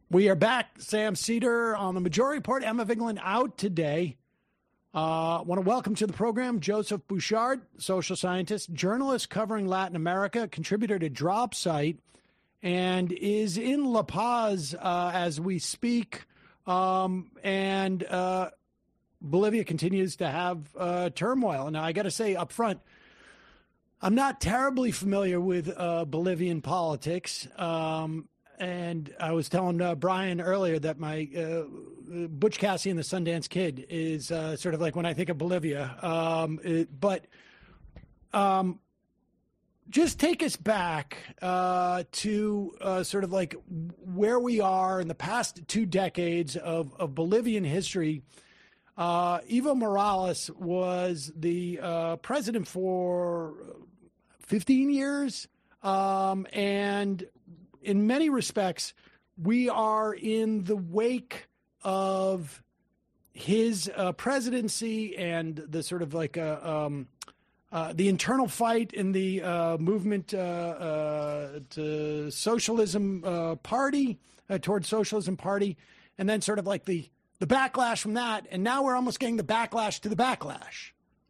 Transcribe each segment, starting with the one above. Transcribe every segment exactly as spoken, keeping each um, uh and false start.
We are back. Sam Seder on the Majority Report. Emma Vigeland out today. I uh, want to welcome to the program Joseph Bouchard, social scientist, journalist covering Latin America, contributor to Dropsite, and is in La Paz uh, as we speak. Um, and uh, Bolivia continues to have uh, turmoil. Now, I got to say up front, I'm not terribly familiar with uh, Bolivian politics. Um And I was telling uh, Brian earlier that my uh, Butch Cassidy and the Sundance Kid is uh, sort of like when I think of Bolivia. Um, it, but um, just take us back uh, to uh, sort of like where we are in the past two decades of, of Bolivian history. Uh, Evo Morales was the uh, president for fifteen years. Um, and in many respects, we are in the wake of his uh, presidency and the sort of like uh, um, uh, the internal fight in the uh, movement uh, uh, to socialism uh, party, uh, towards socialism party, and then sort of like the, the backlash from that. And now we're almost getting the backlash to the backlash.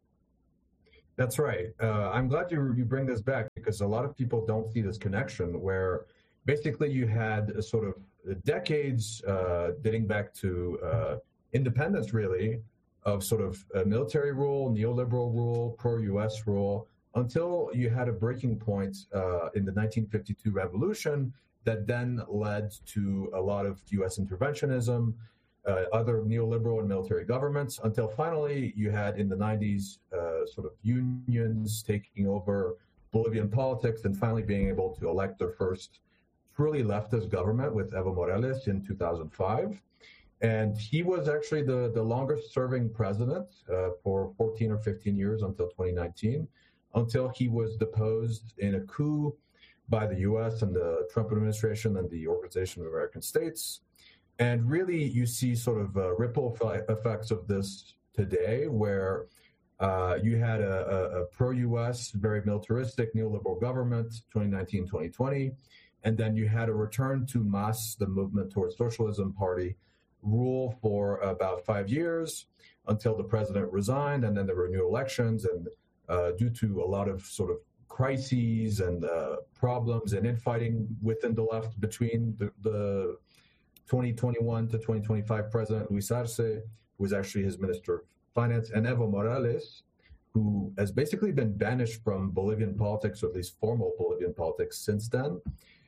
That's right. Uh, I'm glad you you bring this back because a lot of people don't see this connection where basically you had a sort of decades uh, dating back to uh, independence, really, of sort of uh, military rule, neoliberal rule, pro-U S rule, until you had a breaking point uh, in the nineteen fifty-two revolution that then led to a lot of U S interventionism, uh, other neoliberal and military governments, until finally you had in the nineties uh, sort of unions taking over Bolivian politics and finally being able to elect their first truly leftist government with Evo Morales in two thousand five. And he was actually the, the longest serving president uh, for fourteen or fifteen years until twenty nineteen, until he was deposed in a coup by the U S and the Trump administration and the Organization of American States. And really you see sort of uh, ripple effects of this today where uh, you had a, a, a pro-U S, very militaristic neoliberal government, twenty nineteen, twenty twenty. And then you had a return to M A S, the movement towards socialism party, rule for about five years until the president resigned. And then there were new elections. And uh, due to a lot of sort of crises and uh, problems and infighting within the left between the, the twenty twenty-one to twenty twenty-five president, Luis Arce, who was actually his minister of finance, and Evo Morales, who has basically been banished from Bolivian politics, or at least formal Bolivian politics since then.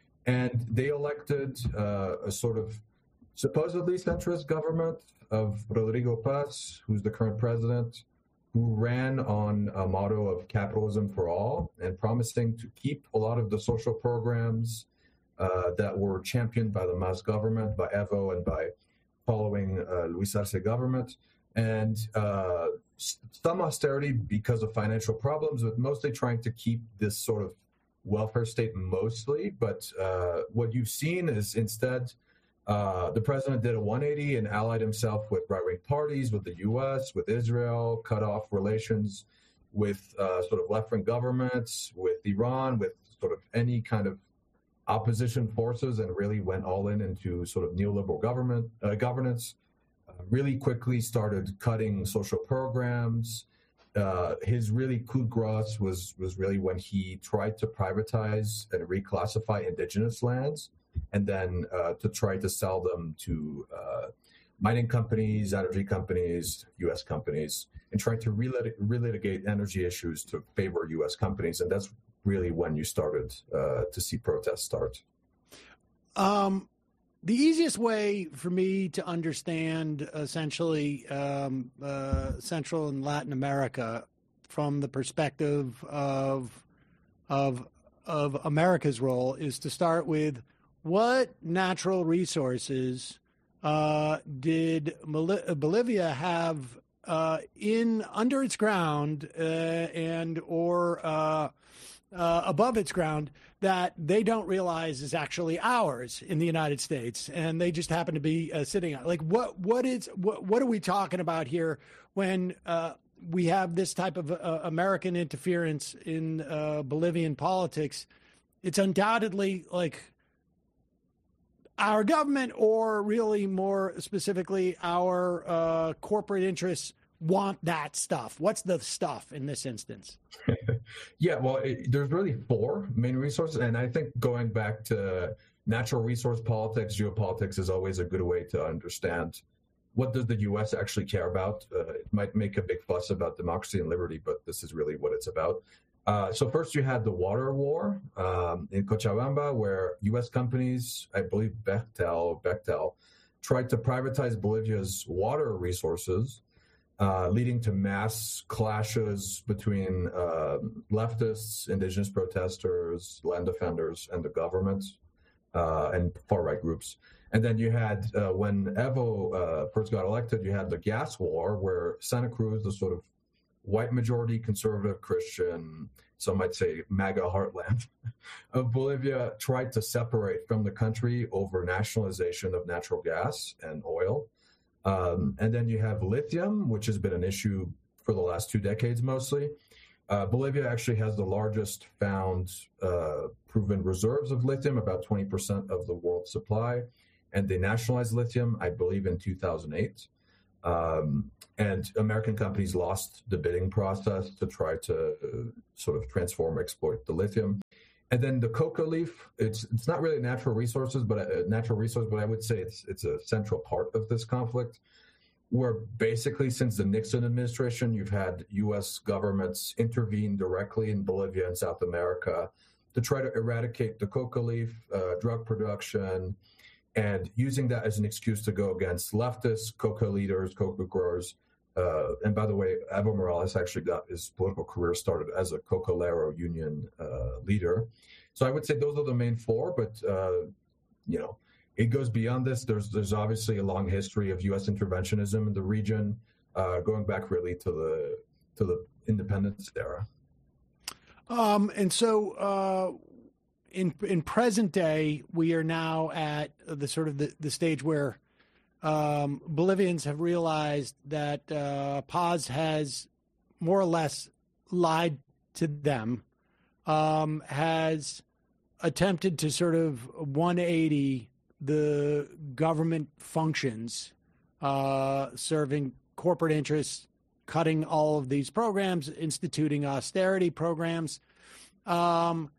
And they elected uh, a sort of supposedly centrist government of Rodrigo Paz, who's the current president, who ran on a motto of capitalism for all and promising to keep a lot of the social programs uh, that were championed by the M A S government, by Evo, and by following uh, Luis Arce government. And uh, some austerity because of financial problems, but mostly trying to keep this sort of welfare state mostly. But uh, what you've seen is instead uh, the president did a one eighty and allied himself with right-wing parties, with the U S, with Israel, cut off relations with uh, sort of left-wing governments, with Iran, with sort of any kind of opposition forces, and really went all in into sort of neoliberal government uh, governance. Uh, really quickly started cutting social programs. Uh, his really coup de grace was was really when he tried to privatize and reclassify indigenous lands, and then uh, to try to sell them to uh, mining companies, energy companies, U S companies, and trying to relit- relitigate energy issues to favor U S companies. And that's really when you started uh, to see protests start. Um. The easiest way for me to understand essentially um, uh, Central and Latin America from the perspective of of of America's role is to start with what natural resources uh, did Bolivia have uh, in under its ground uh, and or uh, uh, above its ground that they don't realize is actually ours in the United States, and they just happen to be uh, sitting on. Like, what what is what what are we talking about here when uh, we have this type of uh, American interference in uh, Bolivian politics? It's undoubtedly like our government, or really more specifically, our uh, corporate interests want that stuff? What's the stuff in this instance? Yeah, well, it, there's really four main resources. And I think going back to natural resource politics, geopolitics is always a good way to understand what does the U S actually care about. Uh, it might make a big fuss about democracy and liberty, but this is really what it's about. Uh, so first you had the water war um, in Cochabamba, where U S companies, I believe Bechtel, Bechtel, tried to privatize Bolivia's water resources, uh, leading to mass clashes between uh, leftists, indigenous protesters, land defenders, and the government, uh, and far-right groups. And then you had, uh, when Evo uh, first got elected, you had the gas war, where Santa Cruz, the sort of white majority, conservative, Christian, some might say MAGA heartland of Bolivia, tried to separate from the country over nationalization of natural gas and oil. Um, and then you have lithium, which has been an issue for the last two decades mostly. Uh, Bolivia actually has the largest found uh, proven reserves of lithium, about twenty percent of the world's supply. And they nationalized lithium, I believe, in two thousand eight. Um, and American companies lost the bidding process to try to uh, sort of transform, exploit the lithium. And then the coca leaf, it's it's not really natural resources, but a natural resource, but I would say it's it's a central part of this conflict, where basically since the Nixon administration, you've had U S governments intervene directly in Bolivia and South America to try to eradicate the coca leaf, uh, drug production, and using that as an excuse to go against leftists, coca leaders, coca growers. Uh, and by the way, Evo Morales actually got his political career started as a Cocalero union uh, leader. So I would say those are the main four, but, uh, you know, it goes beyond this. There's there's obviously a long history of U S interventionism in the region, uh, going back really to the to the independence era. Um, and so uh, in in present day, we are now at the sort of the, the stage where um, Bolivians have realized that uh, Paz has more or less lied to them, um, has attempted to sort of one eighty the government functions, uh, serving corporate interests, cutting all of these programs, instituting austerity programs. Um,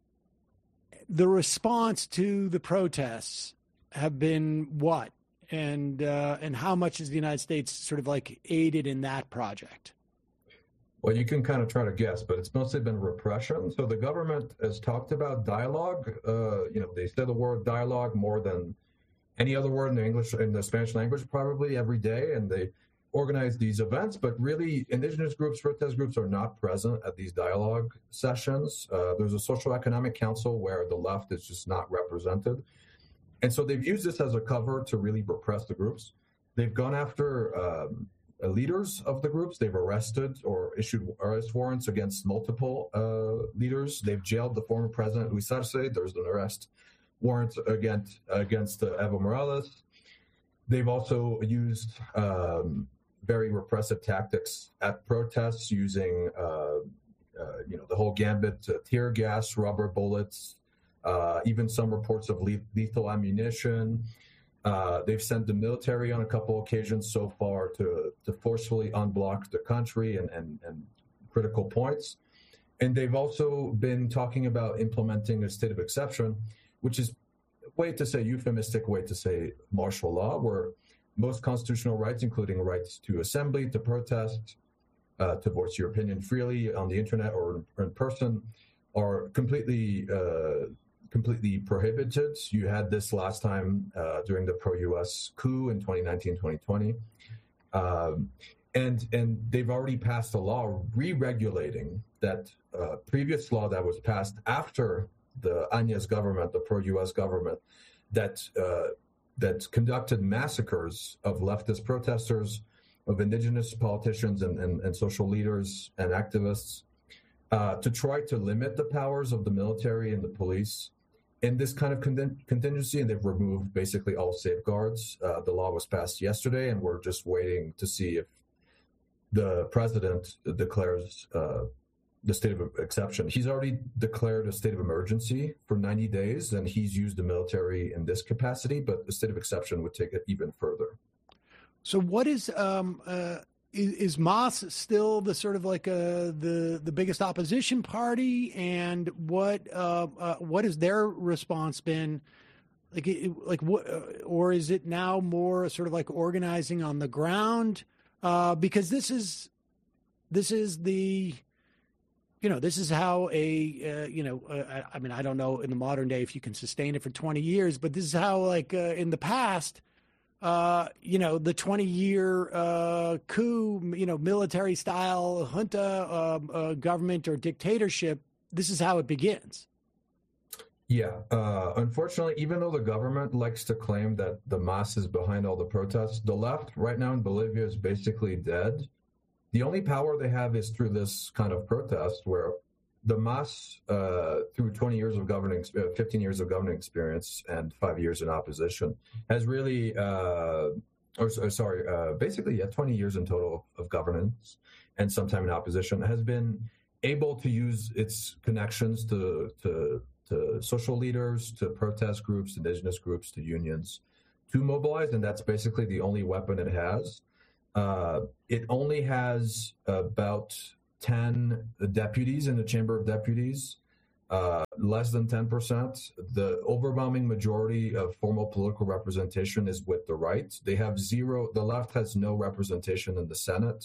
the response to the protests have been what? And uh, and how much has the United States sort of like aided in that project? Well, you can kind of try to guess, but it's mostly been repression. So the government has talked about dialogue. Uh, you know, they said the word dialogue more than any other word in the English, in the Spanish language, probably every day. And they organize these events, but really indigenous groups, protest groups are not present at these dialogue sessions. Uh, there's a social economic council where the left is just not represented. And so they've used this as a cover to really repress the groups. They've gone after um, leaders of the groups. They've arrested or issued arrest warrants against multiple uh, leaders. They've jailed the former president, Luis Arce. There's an arrest warrant against, against uh, Evo Morales. They've also used um, very repressive tactics at protests, using uh, uh, you know, the whole gambit, uh, tear gas, rubber bullets, uh, even some reports of le- lethal ammunition. Uh, they've sent the military on a couple occasions so far to, to forcefully unblock the country and, and, and critical points. And they've also been talking about implementing a state of exception, which is a way to say, euphemistic way to say martial law, where most constitutional rights, including rights to assembly, to protest, uh, to voice your opinion freely on the internet or in person, are completely uh, completely prohibited. You had this last time uh, during the pro-U S coup in twenty nineteen, twenty twenty. Um, and and they've already passed a law re-regulating that uh, previous law that was passed after the Áñez government, the pro-U S government, that uh, that conducted massacres of leftist protesters, of indigenous politicians and, and, and social leaders and activists, uh, to try to limit the powers of the military and the police in this kind of con- contingency, and they've removed basically all safeguards. Uh, the law was passed yesterday, and we're just waiting to see if the president declares uh, the state of exception. He's already declared a state of emergency for ninety days, and he's used the military in this capacity, but the state of exception would take it even further. So what is, um, uh, is, is Mas still the sort of like uh, the, the biggest opposition party? And what, uh, uh, what has their response been? Like, like what, or is it now more sort of like organizing on the ground? Uh, because this is, this is the, you know, this is how a, uh, you know, uh, I mean, I don't know in the modern day if you can sustain it for twenty years, but this is how, like, uh, in the past, uh, you know, the twenty-year uh, coup, you know, military-style junta uh, uh, government or dictatorship, this is how it begins. Yeah. Uh, unfortunately, even though the government likes to claim that the M A S is behind all the protests, the left right now in Bolivia is basically dead. The only power they have is through this kind of protest where the M A S, uh, through twenty years of governing, uh, fifteen years of governing experience and five years in opposition, has really, uh, or, or sorry, uh, basically, yeah, twenty years in total of governance and sometime in opposition, has been able to use its connections to, to, to social leaders, to protest groups, indigenous groups, to unions, to mobilize, and that's basically the only weapon it has. Uh, it only has about ten deputies in the Chamber of Deputies, uh, less than ten percent. The overwhelming majority of formal political representation is with the right. They have zero, the left has no representation in the Senate.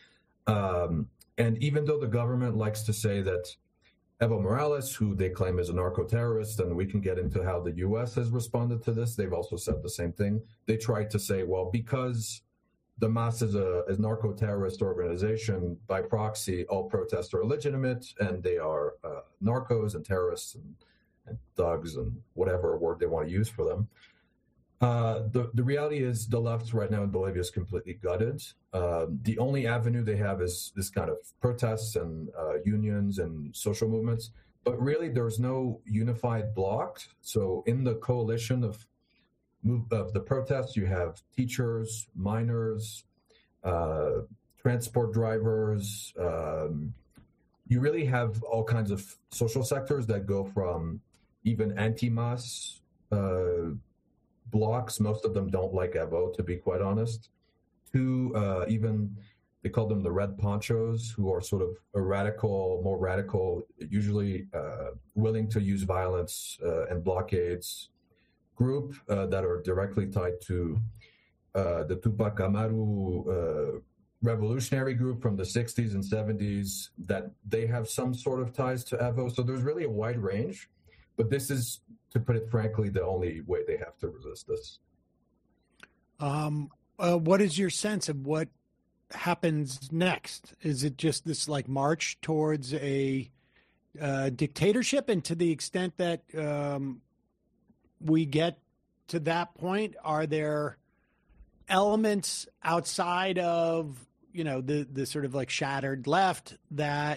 Um, and even though the government likes to say that Evo Morales, who they claim is a narco-terrorist, and we can get into how the U S has responded to this, they've also said the same thing. They tried to say, well, because the M A S is a, a narco-terrorist organization, by proxy, all protests are illegitimate, and they are uh, narcos and terrorists and, and thugs and whatever word they want to use for them. Uh, the, the reality is the left right now in Bolivia is completely gutted. Uh, the only avenue they have is this kind of protests and uh, unions and social movements. But really, there's no unified bloc. So in the coalition of Move of the protests, you have teachers, miners, uh, transport drivers. Um, you really have all kinds of social sectors that go from even anti-M A S uh, blocks. Most of them don't like Evo, to be quite honest, to uh, even, they call them the red ponchos, who are sort of a radical, more radical, usually uh, willing to use violence uh, and blockades, group uh, that are directly tied to uh, the Tupac Amaru uh, revolutionary group from the sixties and seventies, that they have some sort of ties to Evo. So there's really a wide range, but this is, to put it frankly, the only way they have to resist this. Um, uh, what is your sense of what happens next? Is it just this like march towards a uh, dictatorship? And to the extent that um, we get to that point, are there elements outside of, you know, the, the sort of like shattered left that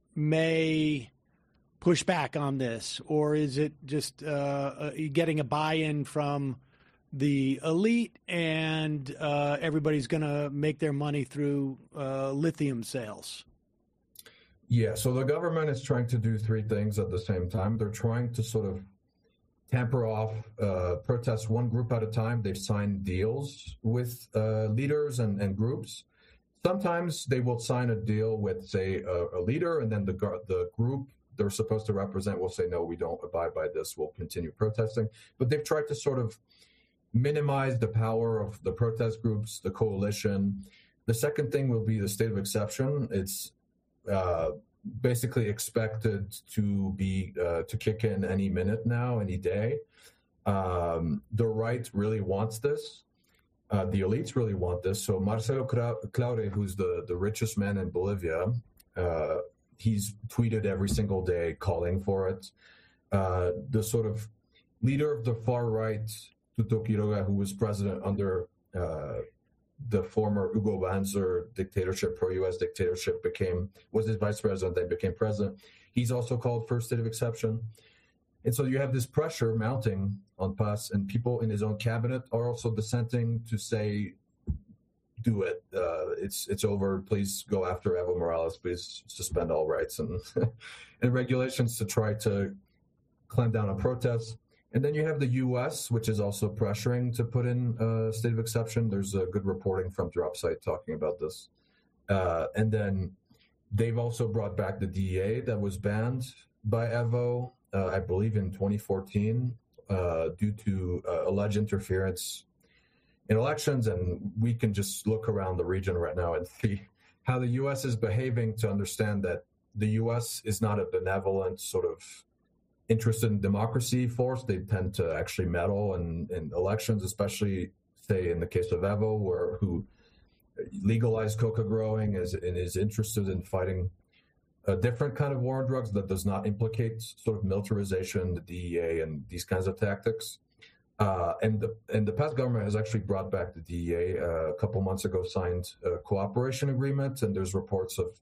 may push back on this? Or is it just uh, getting a buy-in from the elite and uh, everybody's going to make their money through uh, lithium sales? Yeah, so the government is trying to do three things at the same time. They're trying to sort of tamper off uh, protests one group at a time. They've signed deals with uh, leaders and, and groups. Sometimes they will sign a deal with, say, a, a leader, and then the the group they're supposed to represent will say, no, we don't abide by this, we'll continue protesting. But they've tried to sort of minimize the power of the protest groups, the coalition. The second thing will be the state of exception. It's uh, basically expected to be uh, to kick in any minute now, any day. Um, the right really wants this. Uh, the elites really want this. So Marcelo Claure, who's the, the richest man in Bolivia, uh, he's tweeted every single day calling for it. Uh, the sort of leader of the far right, Tuto Quiroga, who was president under uh, the former Hugo Banzer dictatorship, pro-U S dictatorship, became was his vice president, then became president. He's also called for a state of exception. And so you have this pressure mounting on Paz, and people in his own cabinet are also dissenting to say, do it. Uh, it's it's over. Please go after Evo Morales. Please suspend all rights and and regulations to try to clamp down on protests. And then you have the U S, which is also pressuring to put in a state of exception. There's a good reporting from DropSite talking about this. Uh, and then they've also brought back the D E A that was banned by Evo, uh, I believe in twenty fourteen, uh, due to uh, alleged interference in elections. And we can just look around the region right now and see how the U S is behaving to understand that the U S is not a benevolent sort of interested in democracy force. They tend to actually meddle in, in elections, especially, say, in the case of Evo, where who legalized coca growing is, and is interested in fighting a different kind of war on drugs that does not implicate sort of militarization, the D E A, and these kinds of tactics. Uh, and the and the past government has actually brought back the D E A. Uh, a couple months ago, signed a cooperation agreement, and there's reports of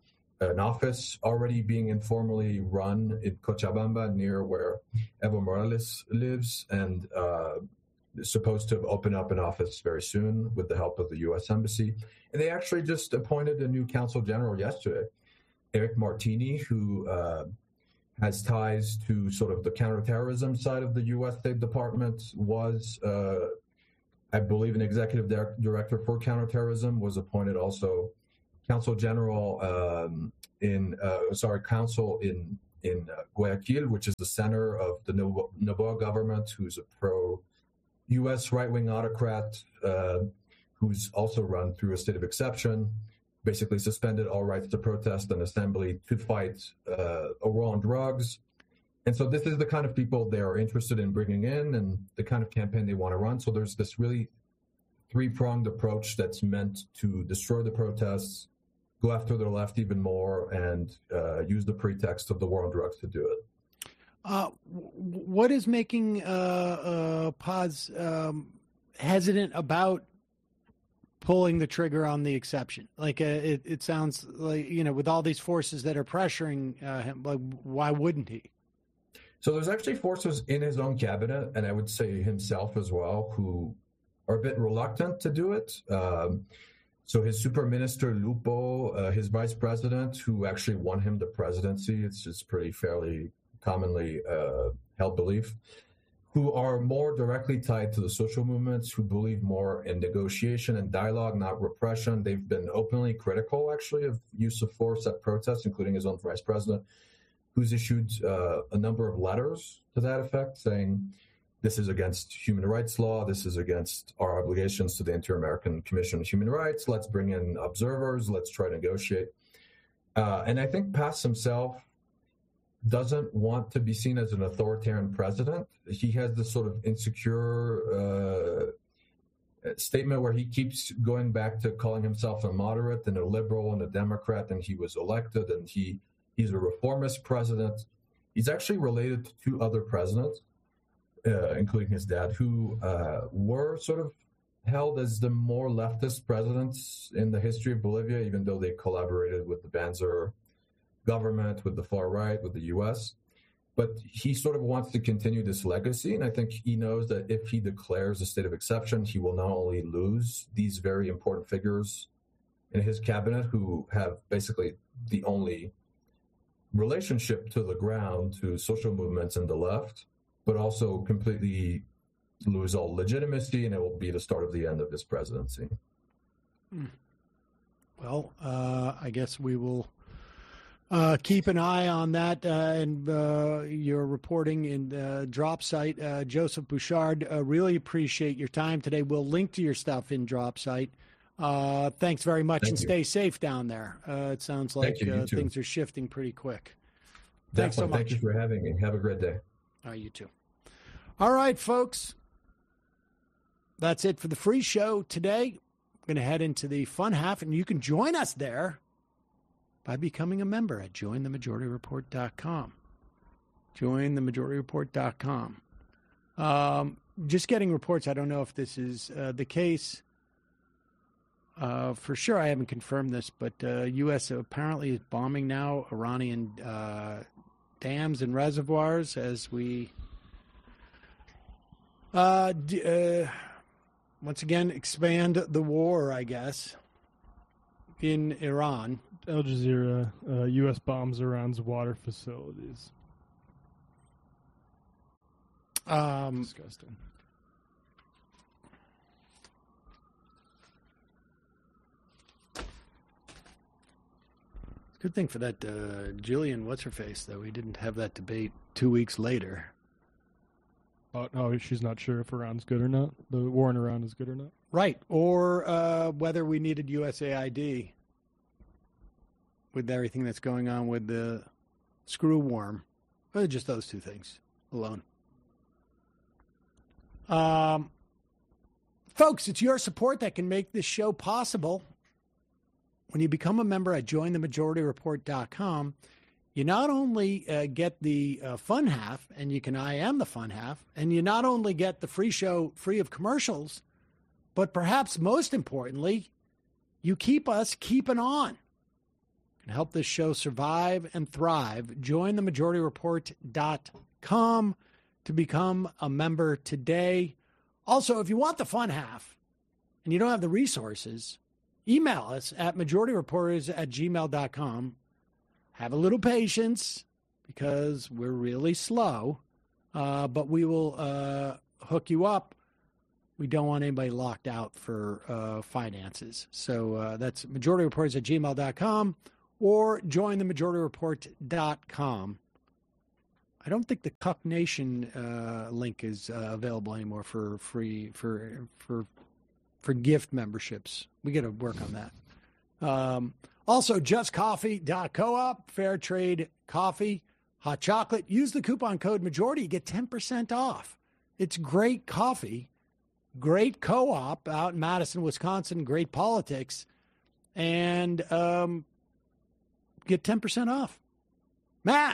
an office already being informally run in Cochabamba, near where Evo Morales lives, and uh, is supposed to open up an office very soon with the help of the U S Embassy. And they actually just appointed a new consul general yesterday, Eric Martini, who uh, has ties to sort of the counterterrorism side of the U S State Department, was, uh, I believe, an executive di- director for counterterrorism, was appointed also Consul General um, in, uh, sorry, Consul in in uh, Guayaquil, which is the center of the Noboa government, who's a pro-U S right-wing autocrat, uh, who's also run through a state of exception, basically suspended all rights to protest and assembly to fight uh, a war on drugs. And so this is the kind of people they are interested in bringing in and the kind of campaign they want to run. So there's this really three-pronged approach that's meant to destroy the protests, go after the left even more, and uh, use the pretext of the war on drugs to do it. Uh, what is making uh, uh, Paz um, hesitant about pulling the trigger on the exception? Like, uh, it, it sounds like, you know, with all these forces that are pressuring uh, him, like, why wouldn't he? So there's actually forces in his own cabinet, and I would say himself as well, who are a bit reluctant to do it. Um, so his super minister, Lupo, uh, his vice president, who actually won him the presidency, it's just pretty fairly commonly uh, held belief, who are more directly tied to the social movements, who believe more in negotiation and dialogue, not repression. They've been openly critical, actually, of use of force at protests, including his own vice president, who's issued uh, a number of letters to that effect, saying this is against human rights law, this is against our obligations to the Inter-American Commission on Human Rights, let's bring in observers, let's try to negotiate. Uh, and I think Paz himself doesn't want to be seen as an authoritarian president. He has this sort of insecure uh, statement where he keeps going back to calling himself a moderate and a liberal and a Democrat, and he was elected, and he he's a reformist president. He's actually related to two other presidents, uh, including his dad, who uh, were sort of held as the more leftist presidents in the history of Bolivia, even though they collaborated with the Banzer government, with the far right, with the U S. But he sort of wants to continue this legacy, and I think he knows that if he declares a state of exception, he will not only lose these very important figures in his cabinet who have basically the only relationship to the ground, to social movements and the left, but also completely lose all legitimacy, and it will be the start of the end of his presidency. Well, uh, I guess we will uh, keep an eye on that uh, and uh, your reporting in the DropSite. Uh, Joseph Bouchard, uh, really appreciate your time today. We'll link to your stuff in DropSite. Uh, thanks very much. Thank and you. Stay safe down there. Uh, it sounds like you, you uh, things are shifting pretty quick. Definitely. Thanks so much. Thank you for having me. Have a great day. All right, you too. All right, folks. That's it for the free show today. We're going to head into the fun half, and you can join us there by becoming a member at join the majority report dot com. join the majority report dot com. Um, just getting reports. I don't know if this is uh, the case. Uh, for sure, I haven't confirmed this, but uh, U S apparently is bombing now Iranian uh, dams and reservoirs as we uh, d- uh, once again, expand the war, I guess, in Iran. Al Jazeera, uh, U S bombs Iran's water facilities. Um, Disgusting. Good thing for that uh, Jillian, what's her face, though. We didn't have that debate two weeks later. Oh, no, she's not sure if Iran's good or not. The war in Iran is good or not. Right. Or uh, whether we needed U S A I D with everything that's going on with the screw worm. Or just those two things alone. Um, folks, it's your support that can make this show possible. When you become a member at join the majority report dot com, you not only uh, get the uh, fun half, and you can I am the fun half, and you not only get the free show free of commercials, but perhaps most importantly, you keep us keeping on. And help this show survive and thrive. join the majority report dot com to become a member today. Also, if you want the fun half and you don't have the resources, email us at majority reporters at gmail dot com. Have a little patience because we're really slow, uh, but we will uh, hook you up. We don't want anybody locked out for uh, finances. So uh, that's majority reporters at gmail dot com or join the majority report dot com. I don't think the Cuck Nation uh, link is uh, available anymore for free for for for gift memberships. We got to work on that. Um, also, just coffee dot coop, fair trade coffee, hot chocolate. Use the coupon code majority, you get ten percent off. It's great coffee, great co-op out in Madison, Wisconsin, great politics, and um, get ten percent off. Matt.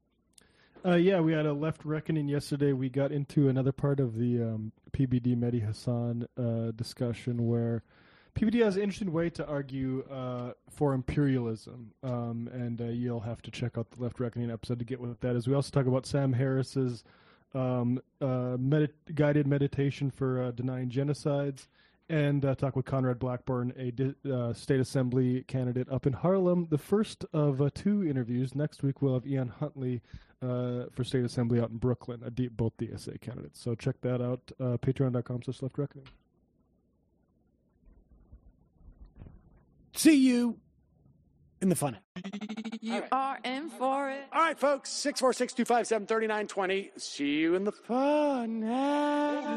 Uh, yeah, we had a left reckoning yesterday. We got into another part of the um, P B D Mehdi Hasan uh, discussion where P B D has an interesting way to argue uh, for imperialism, um, and uh, you'll have to check out the left reckoning episode to get what that is. We also talk about Sam Harris's um, uh, med- guided meditation for uh, denying genocides, and uh, talk with Conrad Blackburn, a di- uh, state assembly candidate up in Harlem. The first of uh, two interviews. Next week we'll have Ian Huntley uh, for state assembly out in Brooklyn, a D- both D S A candidates. So check that out, uh, patreon dot com slash left reckoning. See you in the fun. You right. Are in for it. All right, folks, six four six, two five seven, three nine two zero. See you in the fun.